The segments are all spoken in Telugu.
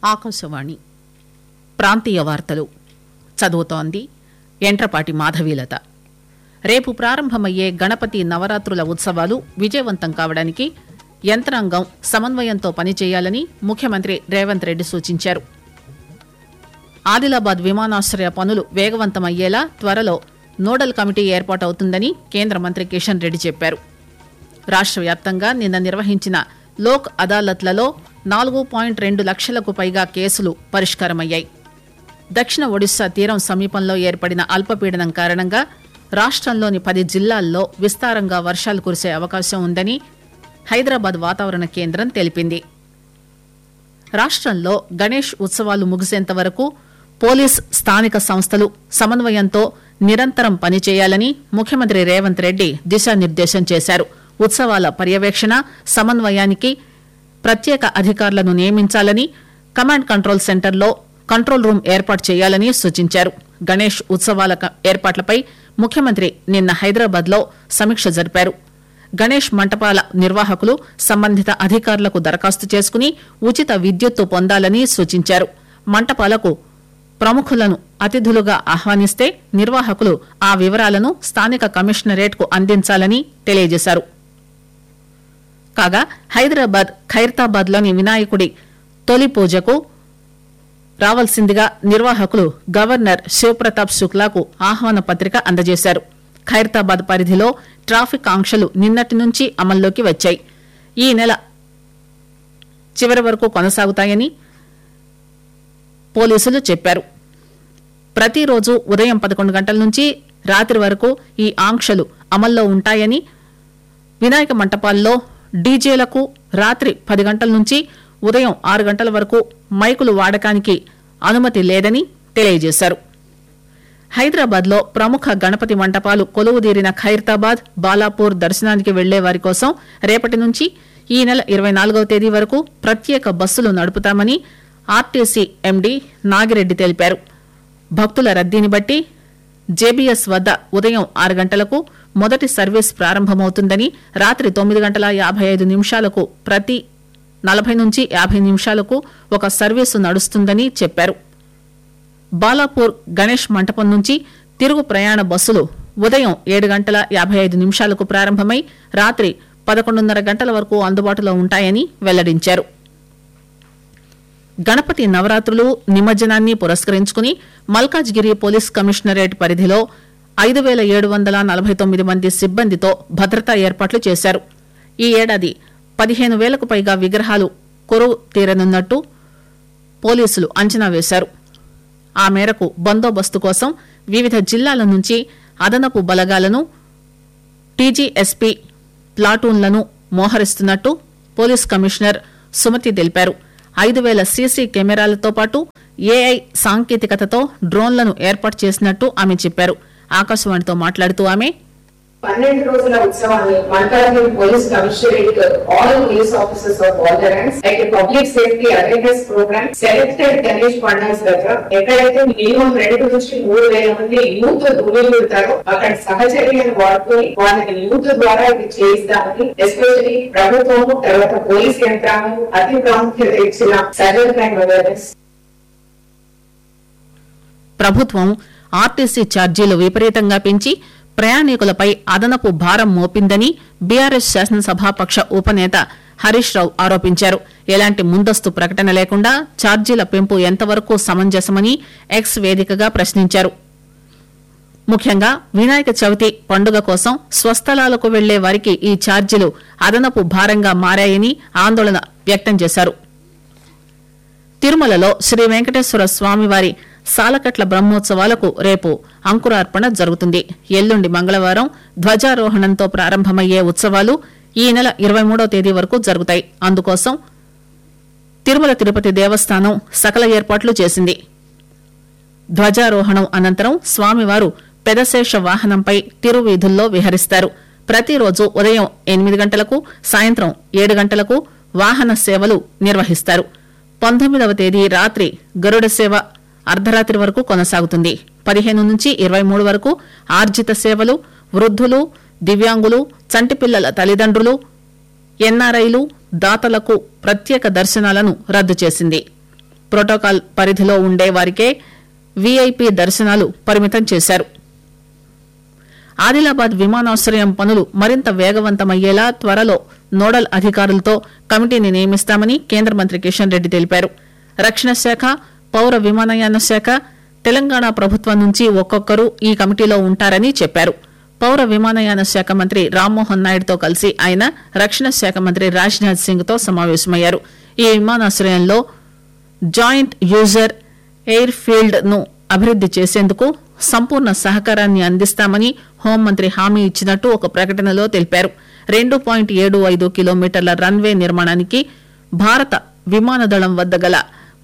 ఆకాశవాణి ప్రాంతీయ వార్తలు చదువుతోంది ఎంట్రపాటి మాధవీలత. రేపు ప్రారంభమయ్యే గణపతి నవరాత్రుల ఉత్సవాలు విజయవంతం కావడానికి యంత్రాంగం సమన్వయంతో పనిచేయాలని ముఖ్యమంత్రి రేవంత్ రెడ్డి సూచించారు. ఆదిలాబాద్ విమానాశ్రయ పనులు వేగవంతమయ్యేలా త్వరలో నోడల్ కమిటీ ఏర్పాటవుతుందని కేంద్ర మంత్రి కిషన్ రెడ్డి చెప్పారు. రాష్ట్ర వ్యాప్తంగా నిన్న నిర్వహించిన లోక్ అదాలత్లలో 4.2 లక్షలకు పైగా కేసులు పరిష్కారమయ్యాయి. దక్షిణ ఒడిశా తీరం సమీపంలో ఏర్పడిన అల్పపీడనం కారణంగా రాష్ట్రంలోని 10 జిల్లాల్లో విస్తారంగా వర్షాలు కురిసే అవకాశం ఉందని హైదరాబాద్ వాతావరణ కేంద్రం తెలిపింది. రాష్ట్రంలో గణేష్ ఉత్సవాలు ముగిసేంత వరకు పోలీస్, స్థానిక సంస్థలు సమన్వయంతో నిరంతరం పనిచేయాలని ముఖ్యమంత్రి రేవంత్ రెడ్డి దిశానిర్దేశం చేశారు. ఉత్సవాల పర్యవేక్షణ, సమన్వయానికి ప్రత్యేక అధికారులను నియమించాలని, కమాండ్ కంట్రోల్ సెంటర్లో కంట్రోల్ రూమ్ ఏర్పాటు చేయాలని సూచించారు. గణేష్ ఉత్సవాల ఏర్పాట్లపై ముఖ్యమంత్రి నిన్న హైదరాబాద్లో సమీక్ష జరిపారు. గణేష్ మంటపాల నిర్వాహకులు సంబంధిత అధికారులకు దరఖాస్తు చేసుకుని ఉచిత విద్యుత్తు పొందాలని సూచించారు. మంటపాలకు ప్రముఖులను అతిథులుగా ఆహ్వానిస్తే నిర్వాహకులు ఆ వివరాలను స్థానిక కమిషనరేట్కు అందించాలని తెలియజేశారు. కాగా హైదరాబాద్ ఖైరతాబాద్లోని వినాయకుడి తొలి పూజకు రావాల్సిందిగా నిర్వాహకులు గవర్నర్ శివప్రతాప్ శుక్లాకు ఆహ్వాన పత్రిక అందజేశారు. ఖైరతాబాద్ పరిధిలో ట్రాఫిక్ ఆంక్షలు నిన్నటి నుంచి అమల్లోకి వచ్చాయి. ఈ నెల చివరి వరకు కొనసాగుతాయని పోలీసులు చెప్పారు. ప్రతిరోజు ఉదయం 11 గంటల నుంచి రాత్రి వరకు ఈ ఆంక్షలు అమల్లో ఉంటాయని, వినాయక మంటపాల్లో డీజేలకు రాత్రి 10 గంటల నుంచి ఉదయం 6 గంటల వరకు మైకులు వాడకానికి అనుమతి లేదని తెలియజేశారు. హైదరాబాద్లో ప్రముఖ గణపతి మంటపాలు కొలువుదీరిన ఖైరతాబాద్, బాలాపూర్ దర్శనానికి వెళ్లే వారి కోసం రేపటి నుంచి ఈ నెల 24వ తేదీ వరకు ప్రత్యేక బస్సులు నడుపుతామని ఆర్టీసీ ఎండీ నాగిరెడ్డి తెలిపారు. భక్తుల రద్దీని బట్టి జేబీఎస్ వద్ద ఉదయం 6 గంటలకు మొదటి సర్వీస్ ప్రారంభమవుతుందని, రాత్రి 9:55 ప్రతి 40 నుంచి 50 నిమిషాలకు ఒక సర్వీసు నడుస్తుందని చెప్పారు. బాలాపూర్ గణేష్ మంటపం నుంచి తిరుగు ప్రయాణ బస్సులు ఉదయం 7:55 ప్రారంభమై రాత్రి 11:30 గంటల వరకు అందుబాటులో ఉంటాయని వెల్లడించారు. గణపతి నవరాత్రులు, నిమజ్జనాన్ని పురస్కరించుకుని మల్కాజ్గిరి పోలీస్ కమిషనరేట్ పరిధిలో 5,749 మంది సిబ్బందితో భద్రతా ఏర్పాట్లు చేశారు. ఈ ఏడాది 15,000కు పైగా విగ్రహాలు కొలువు తీరనున్నట్టు పోలీసులు అంచనా వేశారు. ఆ మేరకు బందోబస్తు కోసం వివిధ జిల్లాల నుంచి అదనపు బలగాలను, టీజీఎస్పీ ప్లాటూన్లను మోహరిస్తున్నట్టు పోలీస్ కమిషనర్ సుమతి తెలిపారు. 5,000 సీసీ కెమెరాలతో పాటు ఏఐ సాంకేతికతతో డ్రోన్లను ఏర్పాటు చేసినట్టు ఆమె చెప్పారు. ఆకాశవాణితో మాట్లాడుతూ ఆమె 12 రోజుల ఉత్సవాన్ని Malkajgiri police commissionerate all police officers of all the ranks like public safety awareness programme selected Ganesh pandals దగ్గర ఎక్కడైతే మినిమం 2 నుంచి 3,000 మంది యూత్ దుర్వినియోగుతారో అక్కడ సహచర్యాన్ని వాడుకొని వాళ్ళకి యూత్ ద్వారా ఇది చేయిస్తామని ఎస్పెషల్లీ ప్రభుత్వము తర్వాత పోలీస్ యంత్రాంగం అతి ప్రాముఖ్యత ఇచ్చిన సైబర్ క్రైమ్ అవేర్నెస్. ప్రభుత్వం ఆర్టీసీ ఛార్జీలు విపరీతంగా పెంచి ప్రయాణికులపై అదనపు భారం మోపిందని బీఆర్ఎస్ శాసనసభాపక్ష ఉపనేత హరీష్ రావు ఆరోపించారు. ఎలాంటి ముందస్తు ప్రకటన లేకుండా ఛార్జీల పెంపు ఎంతవరకు సమంజసమని ఎక్స్ వేదికగా ప్రశ్నించారు. ముఖ్యంగా వినాయక చవితి పండుగ కోసం స్వస్థలాలకు వెళ్లే వారికి ఈ ఛార్జీలు అదనపు భారంగా మారాయని ఆందోళన వ్యక్తం చేశారు. తిరుమలలో శ్రీ వెంకటేశ్వర స్వామివారి సాలకట్ల బ్రహ్మోత్సవాలకు రేపు అంకురార్పణ జరుగుతుంది. ఎల్లుండి మంగళవారం ధ్వజారోహణంతో ప్రారంభమయ్యే ఉత్సవాలు ఈ నెల 23వ తేదీ వరకు జరుగుతాయి. అందుకోసం తిరుమల తిరుపతి దేవస్థానం సకల ఏర్పాట్లు చేసింది. ధ్వజారోహణం అనంతరం స్వామివారు పెదశేష వాహనంపై తిరువీధుల్లో విహరిస్తారు. ప్రతిరోజు ఉదయం 8 గంటలకు, సాయంత్రం 7 గంటలకు వాహన సేవలు నిర్వహిస్తారు. 19వ తేదీ రాత్రి గరుడ సేవ అర్ధరాత్రి వరకు కొనసాగుతుంది. 15 నుంచి 23 వరకు ఆర్జిత సేవలు, వృద్ధులు, దివ్యాంగులు, చంటిపిల్లల తల్లిదండ్రులు, ఎన్ఆర్ఐలు, దాతలకు ప్రత్యేక దర్శనాలను రద్దు చేసింది. ప్రోటోకాల్ పరిధిలో ఉండే వారికే వీఐపీ దర్శనాలు పరిమితం చేశారు. ఆదిలాబాద్ విమానాశ్రయం పనులు మరింత వేగవంతమయ్యేలా త్వరలో నోడల్ అధికారులతో కమిటీని నియమిస్తామని కేంద్ర మంత్రి కిషన్ రెడ్డి తెలిపారు. రక్షణ శాఖ, పౌర విమానయాన శాఖ, తెలంగాణ ప్రభుత్వం నుంచి ఒక్కొక్కరు ఈ కమిటీలో ఉంటారని చెప్పారు. పౌర విమానయాన శాఖ మంత్రి రామ్మోహన్ నాయుడుతో కలిసి ఆయన రక్షణ శాఖ మంత్రి రాజ్నాథ్ సింగ్ తో సమావేశమయ్యారు. ఈ విమానాశ్రయంలో జాయింట్ యూజర్ ఎయిర్ ఫీల్డ్ ను అభివృద్ది చేసేందుకు సంపూర్ణ సహకారాన్ని అందిస్తామని హోంమంత్రి హామీ ఇచ్చినట్టు ఒక ప్రకటనలో తెలిపారు. 2.75 కిలోమీటర్ల రన్వే నిర్మాణానికి భారత విమానదళం వద్ద గల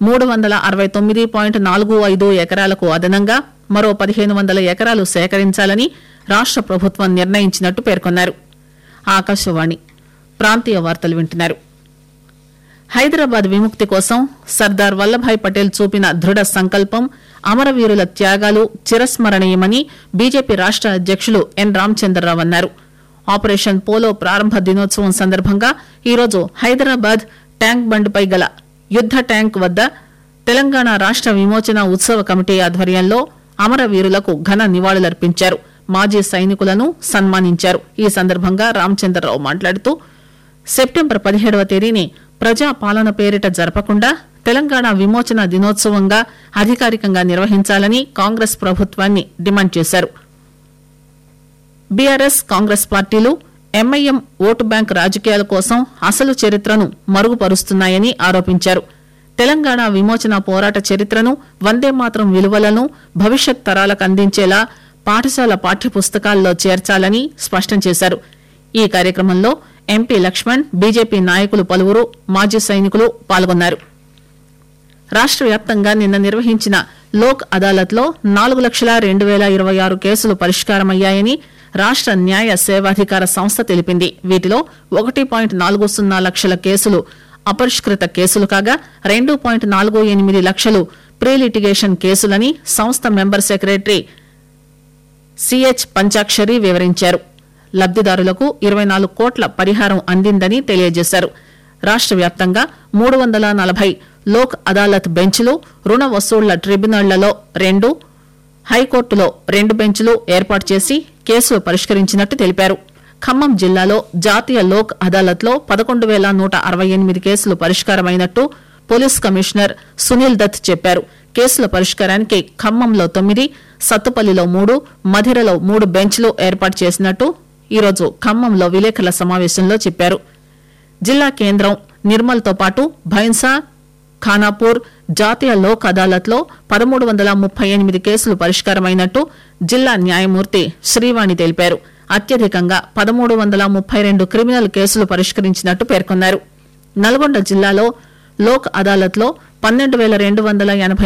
369.45 ఎకరాలకు అదనంగా మరో 1500 ఎకరాలు సేకరించాలని రాష్ట ప్రభుత్వం నిర్ణయించినట్టు పేర్కొన్నారు. ఆకాశవాణి ప్రాంతీయ వార్తలు వింటున్నారు. హైదరాబాద్ విముక్తి కోసం సర్దార్ వల్లభాయ్ పటేల్ చూపిన దృఢ సంకల్పం, అమరవీరుల త్యాగాలు చిరస్మరణీయమని బీజేపీ రాష్ట అధ్యకులు ఎన్ రామచంద్రరావు అన్నారు. ఆపరేషన్ పోలో ప్రారంభ దినోత్సవం సందర్భంగా ఈరోజు హైదరాబాద్ ట్యాంక్ బండ్పై గల యుద్ద ట్యాంక్ వద్ద తెలంగాణ రాష్ట విమోచన ఉత్సవ కమిటీ ఆధ్వర్యంలో అమరవీరులకు ఘన నివాళులర్పించారు. మాజీ సైనికులను సన్మానించారు. ఈ సందర్భంగా రామచంద్రరావు మాట్లాడుతూ సెప్టెంబర్ 17వ తేదీని ప్రజా పాలన పేరిట జరపకుండా తెలంగాణ విమోచన దినోత్సవంగా అధికారికంగా నిర్వహించాలని కాంగ్రెస్ ప్రభుత్వాన్ని డిమాండ్ చేశారు. బీఆర్ఎస్, కాంగ్రెస్ పార్టీలు ఎంఐఎం ఓటు బ్యాంక్ రాజకీయాల కోసం అసలు చరిత్రను మరుగుపరుస్తున్నాయని ఆరోపించారు. తెలంగాణ విమోచన పోరాట చరిత్రను, వందే మాతరం విలువలను భవిష్యత్ తరాలకు అందించేలా పాఠశాల పాఠ్యపుస్తకాల్లో చేర్చాలని స్పష్టం చేశారు. ఈ కార్యక్రమంలో ఎంపీ లక్ష్మణ్, బీజేపీ నాయకులు పలువురు, మాజీ సైనికులు పాల్గొన్నారు. రాష్ట వ్యాప్తంగా నిన్న నిర్వహించిన లోక్ అదాలత్ లో 4,02,026 కేసులు పరిష్కారమయ్యాయని రాష్ట న్యాయ సేవాధికార సంస్థ తెలిపింది. వీటిలో 1.40 లక్షల కేసులు అపరిష్కృత కేసులు కాగా 2.48 లక్షలు ప్రీ లిటిగేషన్ కేసులని సంస్థ మెంబర్ సెక్రటరీ సిహెచ్ పంచాక్షరి వివరించారు. లబ్దిదారులకు 24 కోట్ల పరిహారం అందిందని తెలియజేశారు. రాష్ట వ్యాప్తంగా 340 లోక్ అదాలత్ బెంచ్లు, రుణ వసూళ్ల ట్రిబ్యునళ్లలో 2, హైకోర్టులో 2 బెంచ్లు ఏర్పాటు చేసి కేసులు పరిష్కరించినట్టు తెలిపారు. ఖమ్మం జిల్లాలో జాతీయ లోక్ అదాలత్ లో 11,168 కేసులు పరిష్కారమైనట్టు పోలీస్ కమిషనర్ సునీల్ దత్ చెప్పారు. కేసుల పరిష్కారానికి ఖమ్మంలో 9, సత్తుపల్లిలో 3, మధిరలో 3 బెంచ్లు ఏర్పాటు చేసినట్టు ఈరోజు ఖమ్మంలో విలేకరుల సమావేశంలో చెప్పారు. జిల్లా కేంద్రం నిర్మల్ తో పాటు భైన్సా, ఖానాపూర్ జాతీయ లోక్ అదాలత్ లో 1338 కేసులు పరిష్కారమైనట్టు జిల్లా న్యాయమూర్తి శ్రీవాణి తెలిపారు. అత్యధికంగా 1332 క్రిమినల్ కేసులు పరిష్కరించినట్టు పేర్కొన్నారు. నల్గొండ జిల్లాలో లోక్ అదాలత్ లో 12,283